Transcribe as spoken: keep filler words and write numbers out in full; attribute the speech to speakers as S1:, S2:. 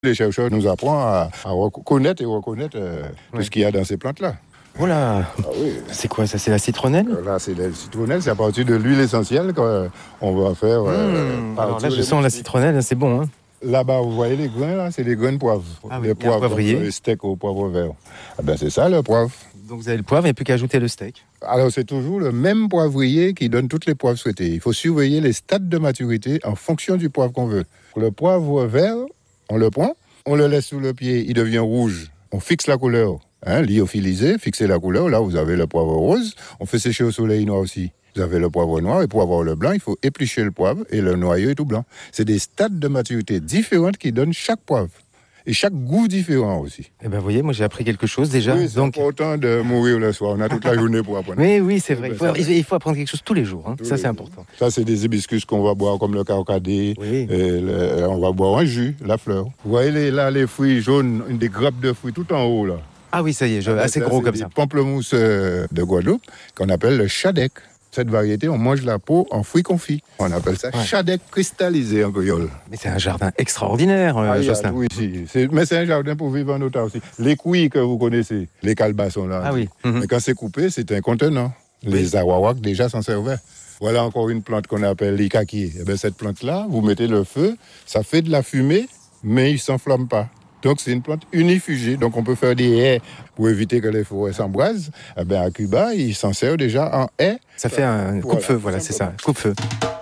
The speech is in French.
S1: Les chercheurs nous apprennent à, à reconnaître et reconnaître euh, oui. tout ce qu'il y a dans ces plantes-là.
S2: Voilà. Ah oui. C'est quoi ça? C'est la citronnelle?
S1: Là, c'est la citronnelle, c'est à partir de l'huile essentielle qu'on va faire. Euh,
S2: mmh. Alors là, je sens la citronnelle, c'est bon. Hein.
S1: Là-bas, vous voyez les grains, là, c'est les grains de poivre.
S2: Ah oui,
S1: les poivres,
S2: poivrier.
S1: Le steak au poivre vert. Ah ben, c'est ça le poivre.
S2: Donc vous avez le poivre, il n'y a plus qu'à ajouter le steak.
S1: Alors c'est toujours le même poivrier qui donne toutes les poivres souhaitées. Il faut surveiller les stades de maturité en fonction du poivre qu'on veut. Le poivre vert, on le prend, on le laisse sous le pied, il devient rouge. On fixe la couleur, hein, lyophilisé, fixer la couleur. Là, vous avez le poivre rose. On fait sécher au soleil noir aussi. Vous avez le poivre noir et pour avoir le blanc, il faut éplucher le poivre et le noyau est tout blanc. C'est des stades de maturité différents qui donnent chaque poivre. Et chaque goût différent aussi.
S2: Eh ben, vous voyez, moi j'ai appris quelque chose déjà.
S1: Oui, c'est donc important de mourir le soir. On a toute la journée pour apprendre.
S2: Oui, oui, c'est vrai. Il faut, il faut apprendre quelque chose tous les jours. Hein. Tous ça, les c'est jours. Important.
S1: Ça, c'est des hibiscus qu'on va boire comme le carcadé. Oui. Et le, on va boire un jus, la fleur. Vous voyez les, là les fruits jaunes, des grappes de fruits tout en haut là.
S2: Ah oui, ça y est, je, assez
S1: ça,
S2: gros
S1: c'est
S2: comme
S1: des
S2: ça.
S1: Pamplemousse de Guadeloupe qu'on appelle le chadec. Cette variété, on mange la peau en fruits confits. On appelle ça ouais. chadec cristallisé en créole.
S2: Mais c'est un jardin extraordinaire, euh,
S1: ah,
S2: Jocelyn.
S1: Oui, si. c'est, mais c'est un jardin pour vivre en autant aussi. Les couilles que vous connaissez, les calebassons là.
S2: Ah oui. Mm-hmm.
S1: Mais quand c'est coupé, c'est un contenant. Les oui. awawaks déjà s'en servaient. Voilà encore une plante qu'on appelle l'ikaki. Eh bien, cette plante-là, vous mettez le feu, ça fait de la fumée, mais il ne s'enflamme pas. Donc, c'est une plante unifugée. Donc, on peut faire des haies pour éviter que les forêts s'embrasent. Eh bien, à Cuba, ils s'en servent déjà en haies.
S2: Ça fait un coupe-feu, voilà, voilà c'est ça, coupe-feu.